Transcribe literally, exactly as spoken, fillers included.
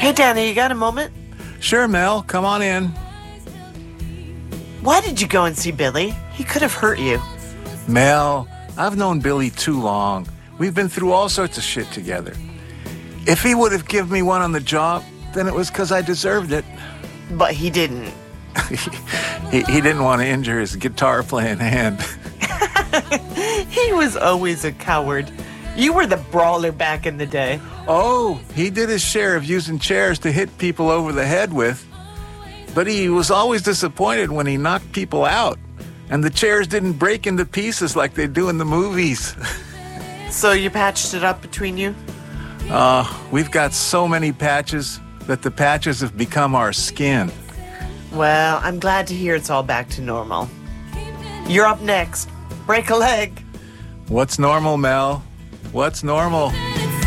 Hey, Danny, you got a moment? Sure, Mel. Come on in. Why did you go and see Billy? He could have hurt you. Mel, I've known Billy too long. We've been through all sorts of shit together. If he would have given me one on the job, then it was because I deserved it. But he didn't. he, he didn't want to injure his guitar-playing hand. He was always a coward. You were the brawler back in the day. Oh, he did his share of using chairs to hit people over the head with. But he was always disappointed when he knocked people out. And the chairs didn't break into pieces like they do in the movies. So you patched it up between you? Uh, we've got so many patches that the patches have become our skin. Well, I'm glad to hear it's all back to normal. You're up next. Break a leg. What's normal, Mel? What's normal?